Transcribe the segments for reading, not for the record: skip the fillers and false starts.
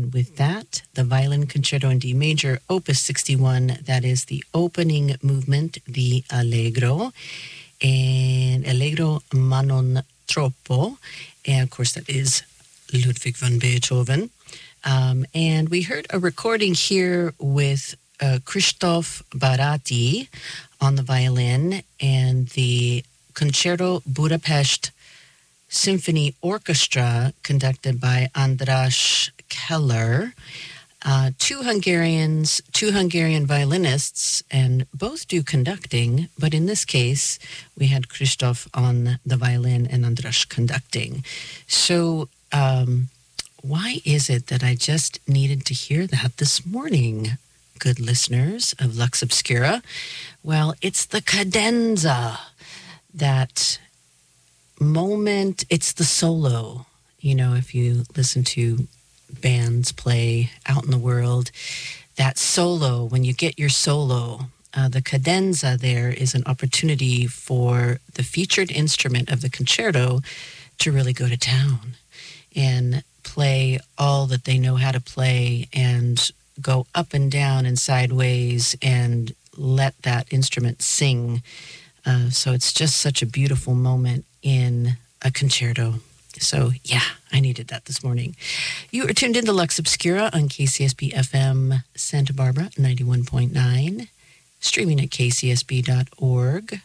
And with that, the Violin Concerto in D Major, Opus 61, that is the opening movement, the Allegro, and Allegro ma non troppo. And of course, that is Ludwig van Beethoven. And we heard a recording here with Krzysztof Baráti on the violin and the Concerto Budapest Symphony Orchestra conducted by András Keller. Two Hungarian violinists, and both do conducting, but in this case, we had Krzysztof on the violin and András conducting. So, why is it that I just needed to hear that this morning, good listeners of Lux Obscura? Well, it's the cadenza, that moment, it's the solo. You know, if you listen to bands play out in the world, that solo, when you get your solo, the cadenza there is an opportunity for the featured instrument of the concerto to really go to town and play all that they know how to play and go up and down and sideways and let that instrument sing. So it's just such a beautiful moment in a concerto. So, yeah, I needed that this morning. You are tuned into Lux Obscura on KCSB FM Santa Barbara 91.9, streaming at kcsb.org.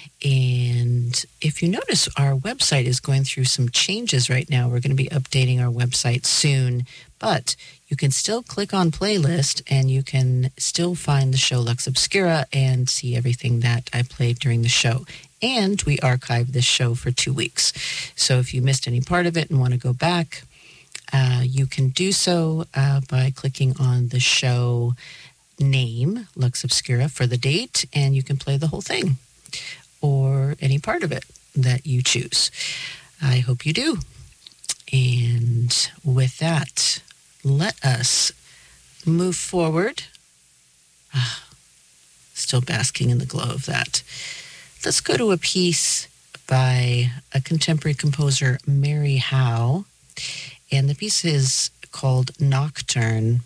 And if you notice, our website is going through some changes right now. We're going to be updating our website soon, but you can still click on playlist and you can still find the show Lux Obscura and see everything that I played during the show. And we archive this show for 2 weeks. So if you missed any part of it and want to go back, you can do so by clicking on the show name, Lux Obscura, for the date, and you can play the whole thing or any part of it that you choose. I hope you do. And with that, let us move forward. Still basking in the glow of that. Let's go to a piece by a contemporary composer, Mary Howe. And the piece is called Nocturne.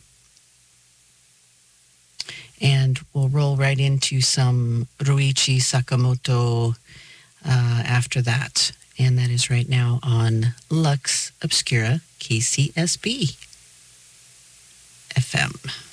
And we'll roll right into some Ryuichi Sakamoto after that. And that is right now on Lux Obscura, KCSB FM.